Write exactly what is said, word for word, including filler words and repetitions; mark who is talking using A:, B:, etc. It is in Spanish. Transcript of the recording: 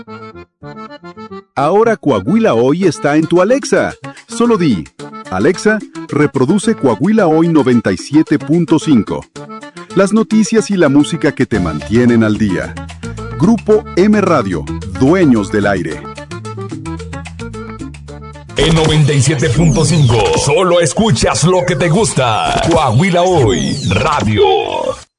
A: Ahora Coahuila Hoy está en tu Alexa. Solo di, Alexa, reproduce Coahuila Hoy noventa y siete punto cinco. Las noticias y la música que te mantienen al día. Grupo M Radio, dueños del aire.
B: En noventa y siete punto cinco, solo escuchas lo que te gusta. Coahuila Hoy Radio.